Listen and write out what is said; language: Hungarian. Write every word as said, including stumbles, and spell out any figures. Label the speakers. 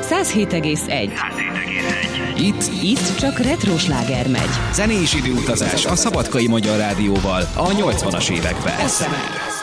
Speaker 1: száz hét egész egy.
Speaker 2: Itt,
Speaker 1: Itt csak retro sláger megy.
Speaker 2: zenés időutazás a Szabadkai Magyar Rádióval a nyolcvanas években.
Speaker 1: Eszemel.